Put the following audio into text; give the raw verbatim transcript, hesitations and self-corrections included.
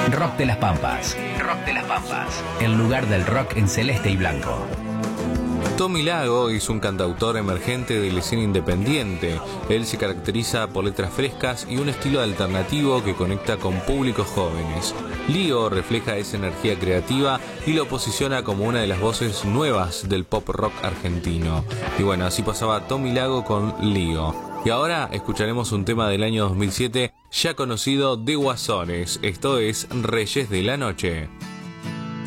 Rock de las Pampas. Rock de las Pampas. El lugar del rock en celeste y blanco. Tommy Lago es un cantautor emergente de la escena independiente. Él se caracteriza por letras frescas y un estilo alternativo que conecta con públicos jóvenes. Lío refleja esa energía creativa y lo posiciona como una de las voces nuevas del pop rock argentino. Y bueno, así pasaba Tommy Lago con Lío. Y ahora escucharemos un tema del año dos mil siete ya conocido de Guasones. Esto es Reyes de la Noche.